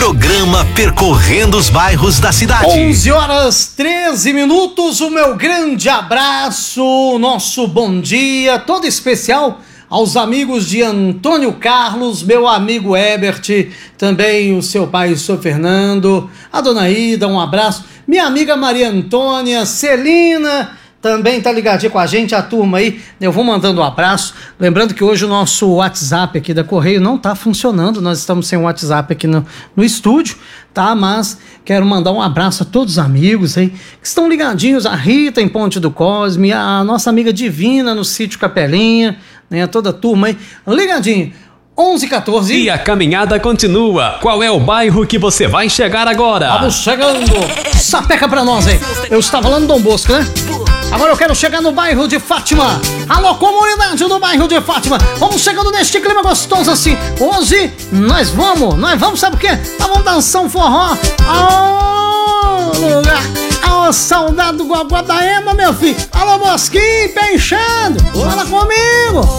Programa Percorrendo os Bairros da Cidade. 11h13, o meu grande abraço, nosso bom dia, todo especial aos amigos de Antônio Carlos, meu amigo Ebert, também o seu pai, o seu Fernando, a dona Ida, um abraço, minha amiga Maria Antônia, Celina, também tá ligadinha com a gente, a turma aí, eu vou mandando um abraço, lembrando que hoje o nosso WhatsApp aqui da Correio não tá funcionando, nós estamos sem o WhatsApp aqui no estúdio, tá, mas quero mandar um abraço a todos os amigos aí, que estão ligadinhos, a Rita em Ponte do Cosme, a nossa amiga Divina no Sítio Capelinha, né, toda a turma aí, ligadinho, 11h14. E a caminhada continua. Qual é o bairro que você vai chegar agora? Vamos chegando. Sapeca pra nós aí. Eu estava lá no Dom Bosco, né? Agora eu quero chegar no bairro de Fátima. Alô, comunidade do bairro de Fátima. Vamos chegando neste clima gostoso assim. Hoje nós vamos, sabe o quê? Nós vamos dançar um forró. Lugar. Ô, saudade do Guaguá da Ema, meu filho. Alô, Mosquinho, pé inchado. Fala comigo.